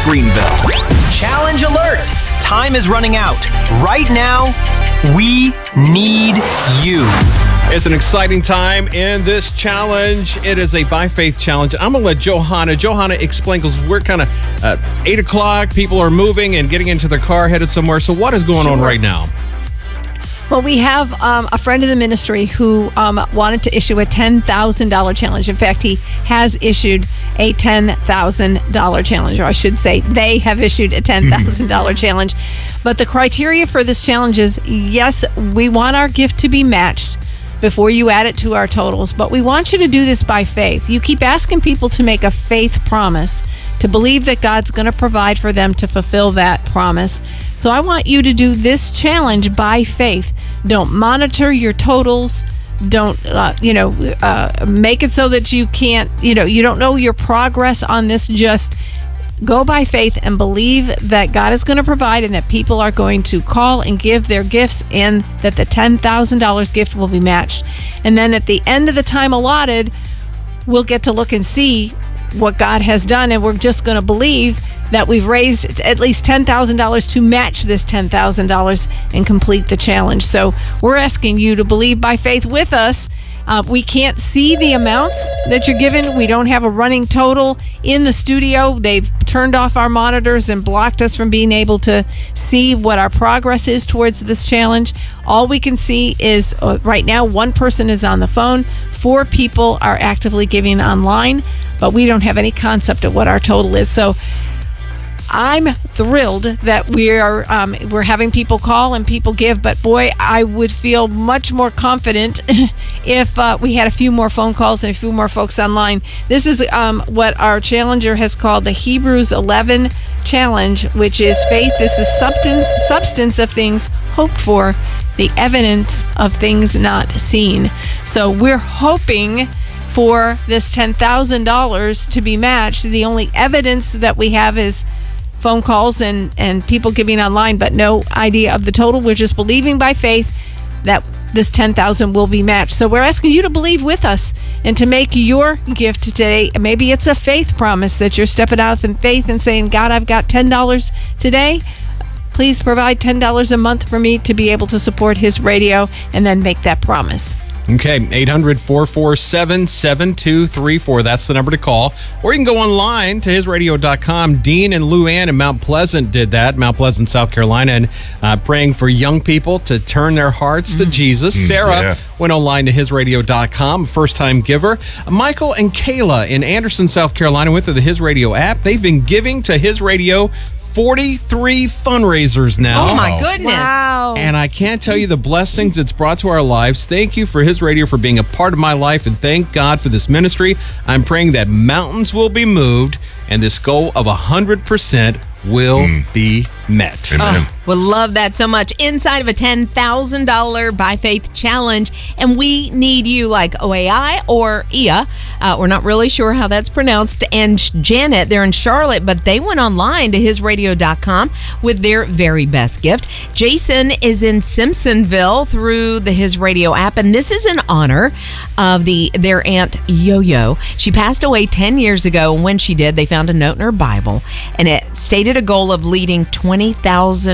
Greenville. Challenge alert! Time is running out. Right now, we need you. It's an exciting time in this challenge. It is a by faith challenge. I'm going to let Johanna explain, because we're kind of 8 o'clock. People are moving and getting into their car, headed somewhere. So what is going on right now? Well, we have a friend of the ministry who wanted to issue a $10,000 challenge. In fact, he has issued a $10,000 challenge, or I should say they have issued a $10,000 challenge. But the criteria for this challenge is, yes, we want our gift to be matched before you add it to our totals, but we want you to do this by faith. You keep asking people to make a faith promise, to believe that God's going to provide for them to fulfill that promise. So I want you to do this challenge by faith. Don't monitor your totals. Don't, make it so that you can't, you don't know your progress on this. Just go by faith and believe that God is going to provide, and that people are going to call and give their gifts, and that the $10,000 gift will be matched. And then at the end of the time allotted, we'll get to look and see what God has done, and we're just going to believe that we've raised at least $10,000 to match this $10,000 and complete the challenge. So we're asking you to believe by faith with us. We can't see the amounts that you're given. We don't have a running total in the studio. They've turned off our monitors and blocked us from being able to see what our progress is towards this challenge. All we can see is right now, one person is on the phone. 4 people are actively giving online, but we don't have any concept of what our total is. So I'm thrilled that we're having people call and people give, but boy, I would feel much more confident if we had a few more phone calls and a few more folks online. This is what our challenger has called the Hebrews 11 challenge, which is faith is the substance of things hoped for, the evidence of things not seen. So we're hoping for this $10,000 to be matched. The only evidence that we have is phone calls and people giving online, but no idea of the total. We're just believing by faith that this $10,000 will be matched. So we're asking you to believe with us and to make your gift today. Maybe it's a faith promise that you're stepping out in faith and saying, God, I've got $10 today. Please provide $10 a month for me to be able to support his radio, and then make that promise. Okay, 800-447-7234. That's the number to call. Or you can go online to hisradio.com. Dean and Luann in Mount Pleasant did that, Mount Pleasant, South Carolina, and praying for young people to turn their hearts to Jesus. Sarah went online to hisradio.com, first-time giver. Michael and Kayla in Anderson, South Carolina, went through the His Radio app. They've been giving to His Radio 43 fundraisers now. Oh, my goodness. Wow. And I can't tell you the blessings it's brought to our lives. Thank you for His Radio for being a part of my life, and thank God for this ministry. I'm praying that mountains will be moved and this goal of 100% will be met. Amen. Would love that so much. Inside of a $10,000 by faith challenge, and we need you, like OAI or IA. We're not really sure how that's pronounced. And Janet, they're in Charlotte, but they went online to hisradio.com with their very best gift. Jason is in Simpsonville through the His Radio app, and this is in honor of their aunt Yo-Yo. She passed away 10 years ago, and when she did, they found a note in her Bible, and it stated a goal of leading 20,000